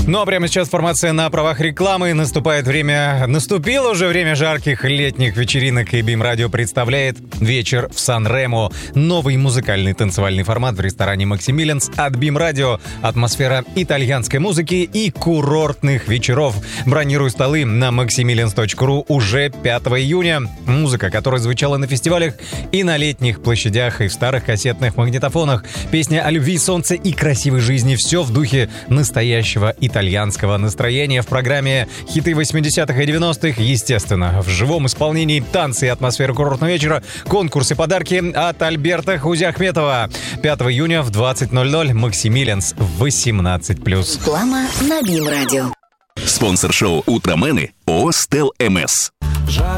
Ну а прямо сейчас формация на правах рекламы. Наступило уже время жарких летних вечеринок, и BIM Radio представляет «Вечер в Сан-Ремо». Новый музыкальный танцевальный формат в ресторане «Максимилианс» от BIM Radio. Атмосфера итальянской музыки и курортных вечеров. Бронируй столы на maximilians.ru уже 5 июня. Музыка, которая звучала на фестивалях и на летних площадях, и в старых кассетных магнитофонах. Песня о любви, солнце и красивой жизни. Все в духе настоящего итальянского настроения. В программе хиты 80-х и 90-х, естественно, в живом исполнении танцы и атмосфера курортного вечера, конкурсы, подарки от Альберта Хузиахметова. 5 июня в 20:00 Максимилианс 18+. Реклама на BIM Radio. Спонсор шоу «Утромены» ООО «Стел МС».